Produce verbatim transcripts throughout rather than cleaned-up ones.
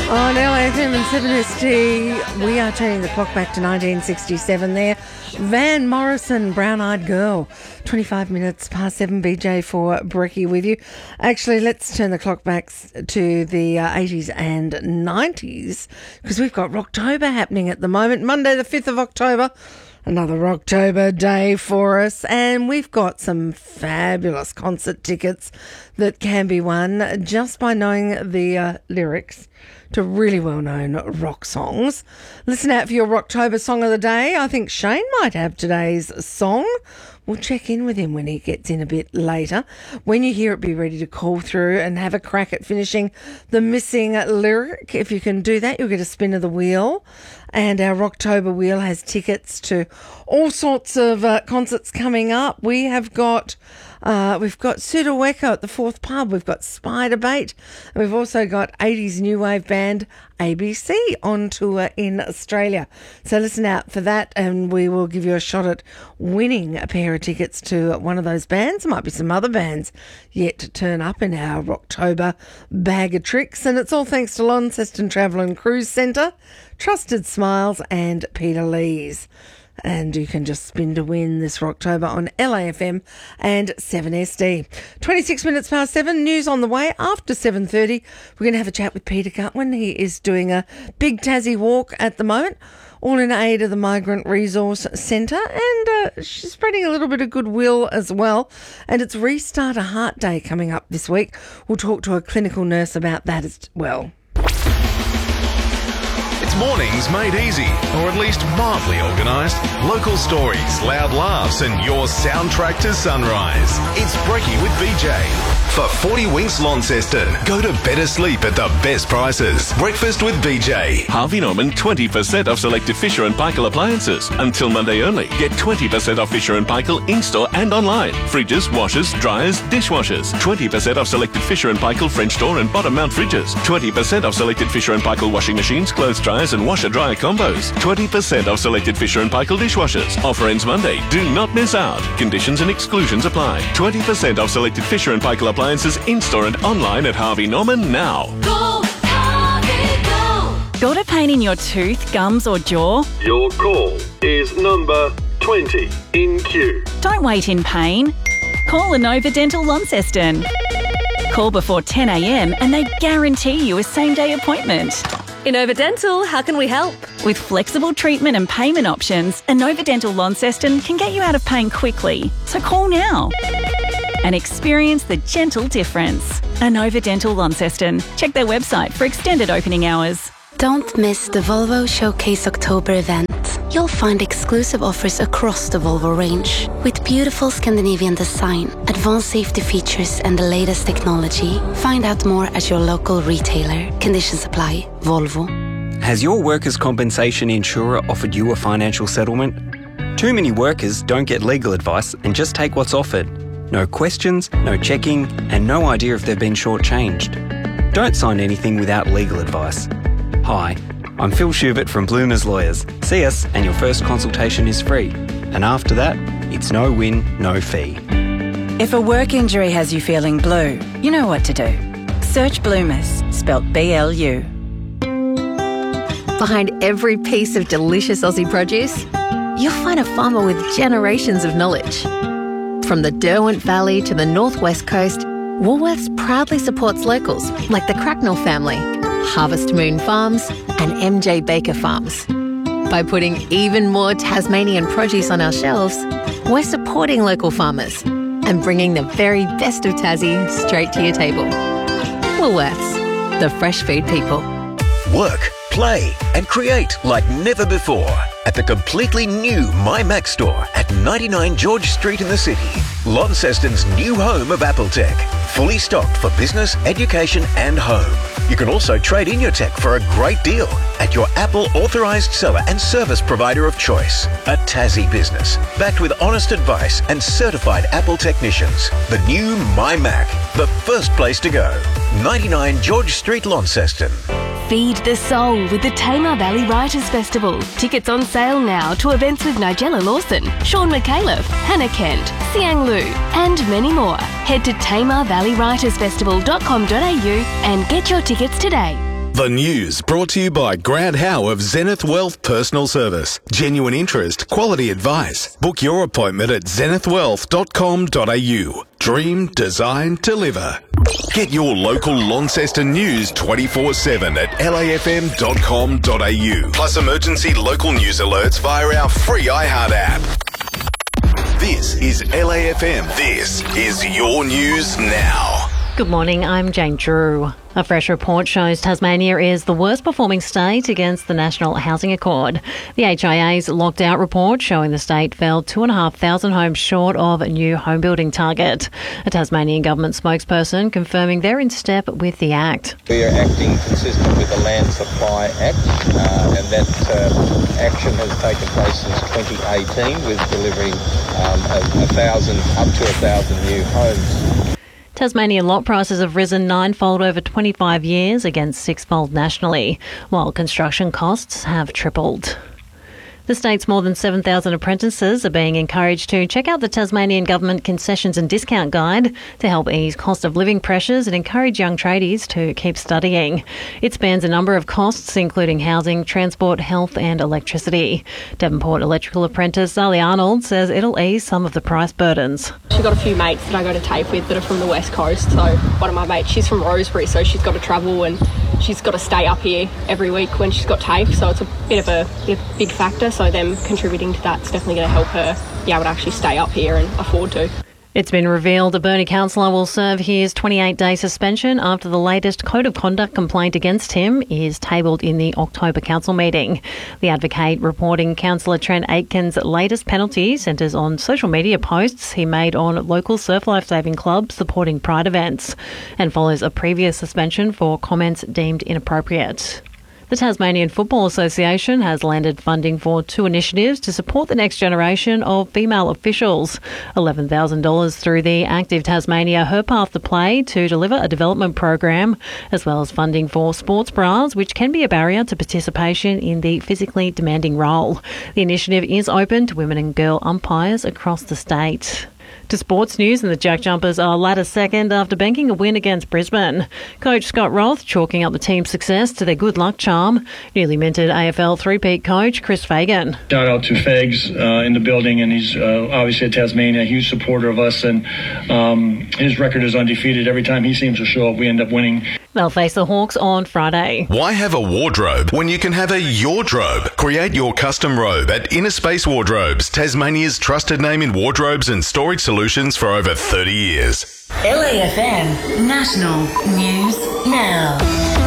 On L A F M and seven S D, we are turning the clock back to nineteen sixty-seven there. Van Morrison, Brown Eyed Girl. twenty-five minutes past seven, B J for Brekkie with you. Actually, let's turn the clock back to the uh, eighties and nineties because we've got Rocktober happening at the moment. Monday the fifth of October. Another Rocktober day for us, and we've got some fabulous concert tickets that can be won just by knowing the uh, lyrics to really well-known rock songs. Listen out for your Rocktober song of the day. I think Shane might have today's song. We'll check in with him when he gets in a bit later. When you hear it, be ready to call through and have a crack at finishing the missing lyric. If you can do that, you'll get a spin of the wheel. And our Rocktober wheel has tickets to all sorts of uh, concerts coming up. We have got uh, we've got Sudaweka at the Fourth Pub. We've got Spider Bait. And we've also got eighties new wave band A B C on tour in Australia. So listen out for that, and we will give you a shot at winning a pair of tickets to one of those bands. There might be some other bands yet to turn up in our Rocktober bag of tricks, and it's all thanks to Launceston Travel and Cruise Centre, Trusted Smiles and Peter Lees. And you can just spin to win this Rocktober on L A F M and seven S D. twenty-six minutes past seven, news on the way. After seven thirty, we're going to have a chat with Peter Gutwin. He is doing a big Tassie walk at the moment, all in aid of the Migrant Resource Centre, and uh, she's spreading a little bit of goodwill as well. And it's Restart a Heart Day coming up this week. We'll talk to a clinical nurse about that as well. Mornings made easy, or at least mildly organised. Local stories, loud laughs, and your soundtrack to sunrise. It's Brekkie with B J. For forty winks Launceston, go to better sleep at the best prices. Breakfast with B J. Harvey Norman twenty percent off selected Fisher and Paykel appliances. Until Monday only. Get twenty percent off Fisher and Paykel in-store and online. Fridges, washers, dryers, dishwashers. twenty percent off selected Fisher and Paykel French door and bottom mount fridges. twenty percent off selected Fisher and Paykel washing machines, clothes dryers and washer-dryer combos. twenty percent off selected Fisher and Paykel dishwashers. Offer ends Monday. Do not miss out. Conditions and exclusions apply. twenty percent off selected Fisher and Paykel appliances in-store and online at Harvey Norman now. Go, Harvey, go! Got a pain in your tooth, gums or jaw? Your call is number twenty in queue. Don't wait in pain. Call Inova Dental Launceston. Call before ten a.m. and they guarantee you a same-day appointment. Inova Dental, how can we help? With flexible treatment and payment options, Inova Dental Launceston can get you out of pain quickly. So call now and experience the gentle difference. Inova Dental Launceston. Check their website for extended opening hours. Don't miss the Volvo Showcase October event. You'll find exclusive offers across the Volvo range. With beautiful Scandinavian design, advanced safety features and the latest technology. Find out more at your local retailer. Conditions apply. Volvo. Has your workers' compensation insurer offered you a financial settlement? Too many workers don't get legal advice and just take what's offered. No questions, no checking, and no idea if they've been shortchanged. Don't sign anything without legal advice. Hi, I'm Phil Schubert from Bloomers Lawyers. See us and your first consultation is free. And after that, it's no win, no fee. If a work injury has you feeling blue, you know what to do. Search Bloomers, spelt B L U. Behind every piece of delicious Aussie produce, you'll find a farmer with generations of knowledge. From the Derwent Valley to the Northwest Coast, Woolworths proudly supports locals like the Cracknell family, Harvest Moon Farms and M J Baker Farms. By putting even more Tasmanian produce on our shelves, we're supporting local farmers and bringing the very best of Tassie straight to your table. Woolworths, the fresh food people. Work, play and create like never before at the completely new MyMac store at ninety-nine George Street in the city. Launceston's new home of Apple Tech. Fully stocked for business, education and home. You can also trade in your tech for a great deal at your Apple authorised seller and service provider of choice. A Tassie business, backed with honest advice and certified Apple technicians. The new MyMac, the first place to go. ninety-nine George Street, Launceston. Feed the soul with the Tamar Valley Writers Festival. Tickets on sale now to events with Nigella Lawson, Sean McAuliffe, Hannah Kent, Siang Lu, and many more. Head to tamar valley writers festival dot com dot a u and get your tickets today. The news brought to you by Grant Howe of Zenith Wealth Personal Service. Genuine interest, quality advice. Book your appointment at zenith wealth dot com dot a u. Dream, design, deliver. Get your local Launceston news twenty-four seven at l a f m dot com dot a u. Plus emergency local news alerts via our free iHeart app. This is L A F M. This is your news now. Good morning, I'm Jane Drew. A fresh report shows Tasmania is the worst performing state against the National Housing Accord. The H I A's locked out report showing the state fell two and a half thousand homes short of a new home building target. A Tasmanian government spokesperson confirming they're in step with the Act. We are acting consistent with the Land Supply Act, uh, and that uh, action has taken place since twenty eighteen with delivering um, a, a thousand, up to a thousand new homes. Tasmanian lot prices have risen ninefold over twenty-five years against sixfold nationally, while construction costs have tripled. The state's more than seven thousand apprentices are being encouraged to check out the Tasmanian Government Concessions and Discount Guide to help ease cost of living pressures and encourage young tradies to keep studying. It spans a number of costs, including housing, transport, health and electricity. Devonport electrical apprentice Sally Arnold says it'll ease some of the price burdens. She's got a few mates that I go to TAFE with that are from the West Coast. So one of my mates, she's from Rosebery, so she's got to travel and she's got to stay up here every week when she's got TAFE. So it's a bit of a, bit of a big factor. So them contributing to that's definitely going to help her be able to actually stay up here and afford to. It's been revealed a Burnie councillor will serve his twenty-eight day suspension after the latest code of conduct complaint against him is tabled in the October council meeting. The Advocate reporting Councillor Trent Aitken's latest penalty centres on social media posts he made on local surf lifesaving clubs supporting Pride events and follows a previous suspension for comments deemed inappropriate. The Tasmanian Football Association has landed funding for two initiatives to support the next generation of female officials. eleven thousand dollars through the Active Tasmania Her Path to Play to deliver a development program, as well as funding for sports bras, which can be a barrier to participation in the physically demanding role. The initiative is open to women and girl umpires across the state. To sports news, and the Jack Jumpers are ladder second after banking a win against Brisbane. Coach Scott Roth chalking up the team's success to their good luck charm. Newly minted A F L three-peat coach Chris Fagan. Shout out to Fags uh, in the building, and he's uh, obviously a Tasmania, a huge supporter of us, and um, his record is undefeated. Every time he seems to show up, we end up winning. They'll face the Hawks on Friday. Why have a wardrobe when you can have a Yordrobe? Create your custom robe at Inner Space Wardrobes, Tasmania's trusted name in wardrobes and storage solutions for over thirty years. L A F M National News Now.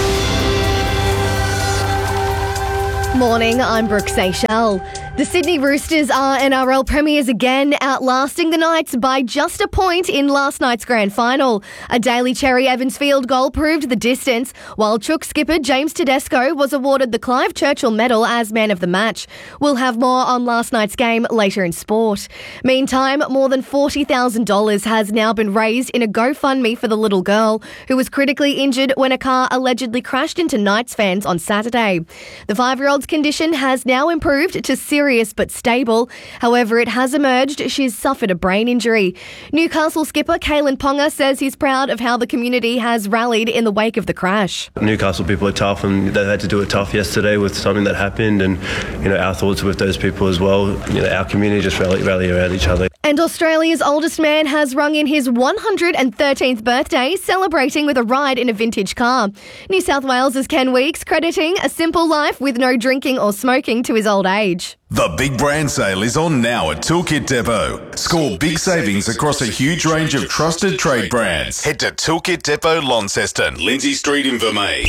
Morning, I'm Brooke Seychelles. The Sydney Roosters are N R L premiers again, outlasting the Knights by just a point in last night's grand final. A Daly Cherry Evans field goal proved the distance, while Chook skipper James Tedesco was awarded the Clive Churchill Medal as man of the match. We'll have more on last night's game later in sport. Meantime, more than forty thousand dollars has now been raised in a GoFundMe for the little girl who was critically injured when a car allegedly crashed into Knights fans on Saturday. The five-year-old's condition has now improved to serious but stable. However, it has emerged she's suffered a brain injury. Newcastle skipper Kalen Ponga says he's proud of how the community has rallied in the wake of the crash. Newcastle people are tough, and they had to do it tough yesterday with something that happened, and you know our thoughts are with those people as well. You know, our community just rally, rally around each other. And Australia's oldest man has rung in his one hundred thirteenth birthday, celebrating with a ride in a vintage car. New South Wales' Ken Weeks crediting a simple life with no drinking or smoking to his old age. The big brand sale is on now at Toolkit Depot. Score big savings across a huge range of trusted trade brands. Head to Toolkit Depot, Launceston, Lindsay Street in Vermey.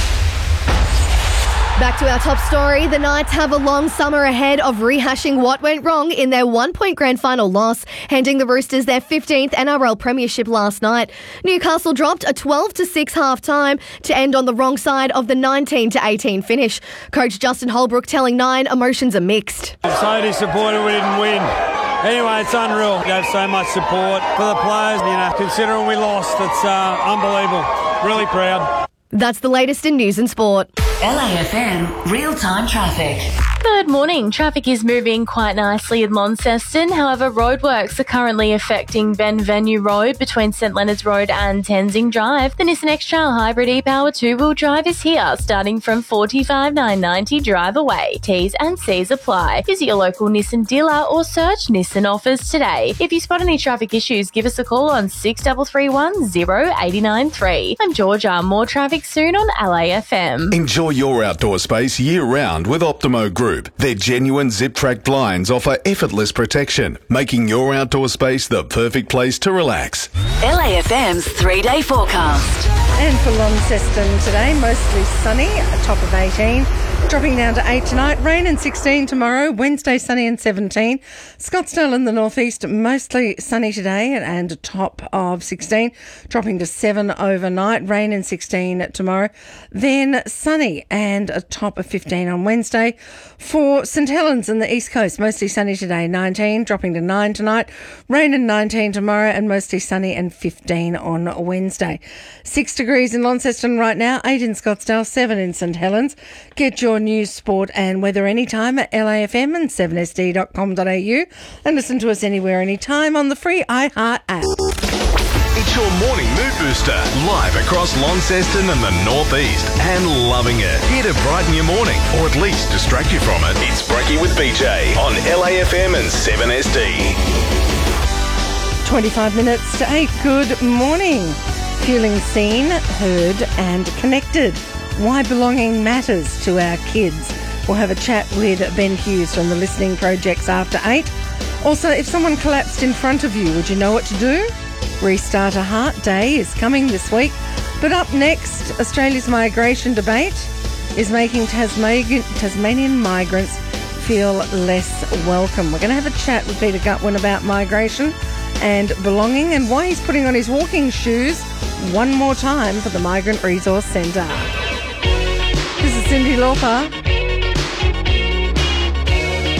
Back to our top story. The Knights have a long summer ahead of rehashing what went wrong in their one-point grand final loss, handing the Roosters their fifteenth N R L premiership last night. Newcastle dropped a twelve to six half-time to end on the wrong side of the nineteen to eighteen finish. Coach Justin Holbrook telling Nine emotions are mixed. I'm so disappointed we didn't win. Anyway, it's unreal. We have so much support for the players. You know, considering we lost, it's uh, unbelievable. Really proud. That's the latest in news and sport. L A F M Real-Time Traffic. Good morning. Traffic is moving quite nicely in Launceston. However, roadworks are currently affecting Benvenue Road between St Leonard's Road and Tenzing Drive. The Nissan X-Trail Hybrid e-Power two-wheel drive is here, starting from forty-five thousand nine hundred ninety dollars drive away. T's and C's apply. Visit your local Nissan dealer or search Nissan offers today. If you spot any traffic issues, give us a call on six three three one, zero eight nine three. I'm Georgia. More traffic soon on L A F M. Enjoy your outdoor space year-round with Optimo Group. Their genuine zip-track blinds offer effortless protection, making your outdoor space the perfect place to relax. L A F M's three-day forecast. And for Launceston today, mostly sunny, a top of eighteen. Dropping down to eight tonight, rain and sixteen tomorrow, Wednesday sunny and seventeen. Scottsdale in the northeast, mostly sunny today and a top of sixteen. Dropping to seven overnight, rain and sixteen tomorrow. Then sunny and a top of fifteen on Wednesday. For St Helens in the east coast, mostly sunny today, nineteen. Dropping to nine tonight, rain and nineteen tomorrow and mostly sunny and fifteen on Wednesday. Six degrees in Launceston right now, eight in Scottsdale, seven in St Helens. Get your news, sport and weather anytime at L A F M and seven S D dot com dot a u and listen to us anywhere, anytime on the free iHeart app. It's your morning mood booster, live across Launceston and the northeast, and loving it. Here to brighten your morning, or at least distract you from it. It's Brekkie with B J on L A F M and seven S D. twenty-five minutes to eight. Good morning. Feeling seen, heard and connected. Why belonging matters to our kids. We'll have a chat with Ben Hughes from the Listening Projects after eight. Also, if someone collapsed in front of you, would you know what to do? Restart a Heart Day is coming this week. But up next, Australia's migration debate is making Tasmanian, Tasmanian migrants feel less welcome. We're going to have a chat with Peter Gutwin about migration and belonging and why he's putting on his walking shoes one more time for the Migrant Resource Centre. This is Cyndi Lauper.